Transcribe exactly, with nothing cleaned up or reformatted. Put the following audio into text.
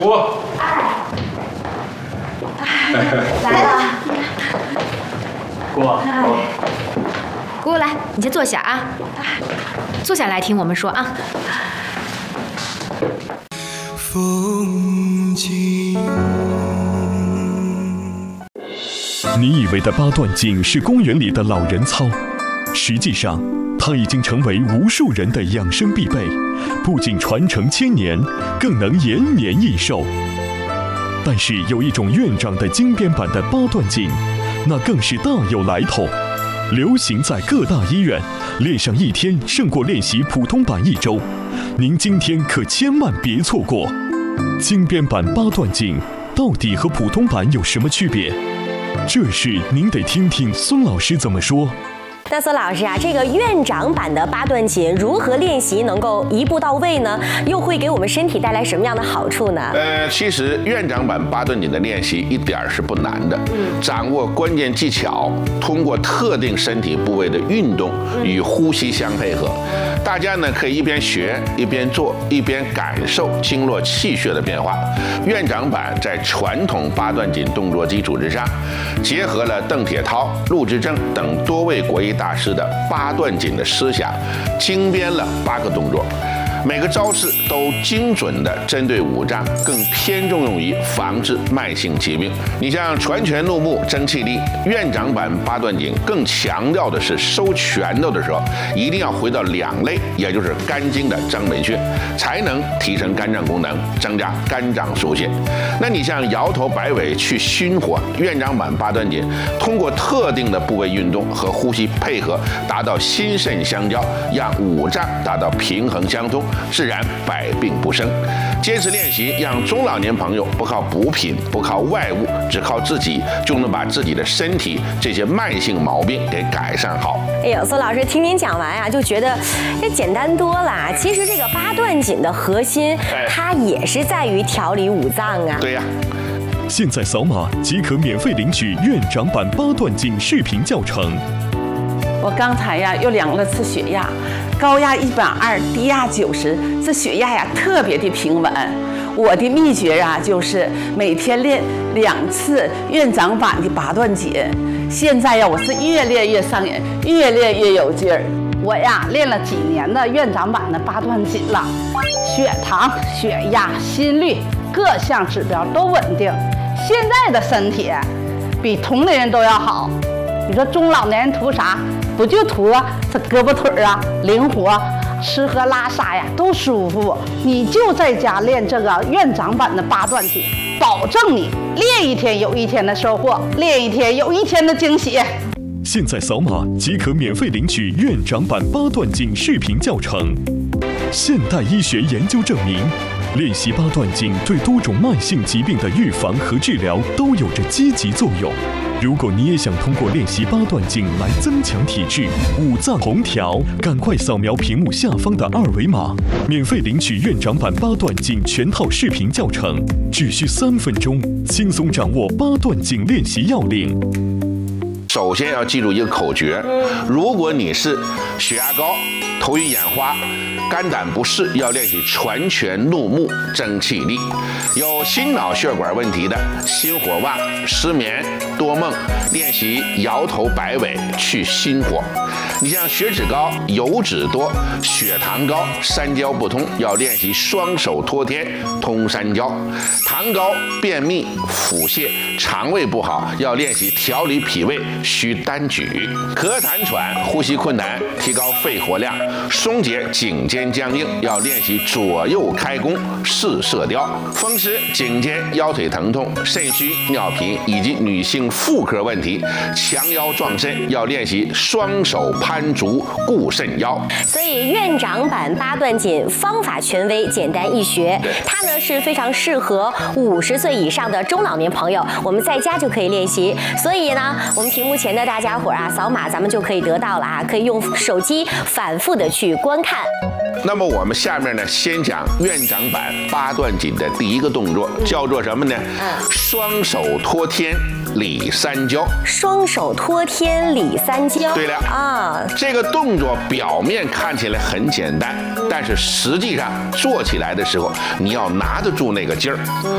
我。 来了。 姑。 姑来，你先坐下啊。坐下来听我们说啊。 风景。 你以为的八段锦是公园里的老人操，实际上它已经成为无数人的养生必备，不仅传承千年，更能延年益寿。但是有一种院长的精编版的八段锦，那更是大有来头，流行在各大医院，练上一天胜过练习普通版一周。您今天可千万别错过。精编版八段锦到底和普通版有什么区别？这事您得听听孙老师怎么说。 那孙老师啊，这个院长版的八段锦如何练习能够一步到位呢？又会给我们身体带来什么样的好处呢？ 呃，其实院长版八段锦的练习一点儿是不难的，嗯、掌握关键技巧，通过特定身体部位的运动与呼吸相配合。大家呢可以一边学一边做，一边感受经络气血的变化。院长版在传统八段锦动作基础之上，结合了邓铁涛、陆之正等多位国医大师的八段锦的思想，精编了八个动作，每个招式都精准地针对五脏，更偏重用于防治慢性疾病。你像传拳入目、增气力，院长版八段锦更强调的是收拳头的时候，一定要回到两肋，也就是肝经的张门穴，才能提升肝脏功能，增加肝脏疏泄。那你像摇头摆尾去心火，院长版八段锦通过特定的部位运动和呼吸配合，达到心肾相交，让五脏达到平衡相通，自然百病不生。坚持练习，让中老年朋友不靠补品，不靠外物，只靠自己，就能把自己的身体这些慢性毛病给改善好。 哎呦，孙老师听您讲完啊，就觉得这简单多了。其实这个八段锦的核心，它也是在于调理五脏啊。 对呀。 现在扫码即可免费领取院长版八段锦视频教程。 我刚才呀又量了次血压，高压一百二，低压九十，这血压呀特别的平稳。我的秘诀啊就是每天练两次院长版的八段锦。现在呀我是越练越上瘾，越练越有劲儿。 我呀练了几年的院长版的八段锦了，血糖、血压、心率各项指标都稳定。现在的身体比同龄人都要好。你说中老年人图啥？不就图这胳膊腿啊灵活，吃喝拉撒呀都舒服。你就在家练这个院长版的八段锦，保证你练一天有一天的收获，练一天有一天的惊喜。 现在扫码即可免费领取院长版八段锦视频教程。现代医学研究证明，练习八段锦对多种慢性疾病的预防和治疗都有着积极作用。如果你也想通过练习八段锦来增强体质、五脏同调，赶快扫描屏幕下方的二维码，免费领取院长版八段锦全套视频教程，只需三分钟，轻松掌握八段锦练习要领。 首先要记住一个口诀，如果你是血压高、头晕眼花、肝胆不适，要练习传拳入目增气力；有心脑血管问题的，心火旺、失眠、多梦，练习摇头摆尾去心火。你像血脂高、油脂多、血糖高、三焦不通，要练习双手托天通三焦；糖高、便秘、腹泻、肠胃不好，要练习调理脾胃需单举；咳痰喘、呼吸困难，提高肺活量，松解颈肩僵硬，要练习左右开弓四射雕；风湿、颈肩、腰腿疼痛、肾虚、尿频以及女性妇科问题，强腰壮肾，要练习双手攀足固肾腰。 所以院长版八段锦方法权威，简单易学，它呢是非常适合五十岁以上的中老年朋友，我们在家就可以练习。所以呢，我们屏幕前的大家伙啊，扫码咱们就可以得到了啊，可以用手机反复的去观看。 那么我们下面呢，先讲院长版八段锦的第一个动作，叫做什么呢？嗯，双手托天理三焦。 双手托天理三焦。 对了啊，这个动作表面看起来很简单，但是实际上做起来的时候，你要拿得住那个劲儿。